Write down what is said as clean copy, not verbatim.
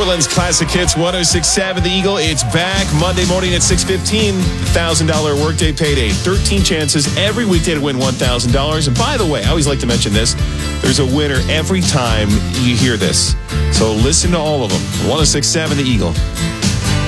Portland's Classic Hits 106.7 The Eagle. It's back Monday morning at 6:15. $1,000 workday payday. 13 chances every weekday to win $1,000. And by the way, I always like to mention this. There's a winner every time you hear this. So listen to all of them. 106.7 The Eagle.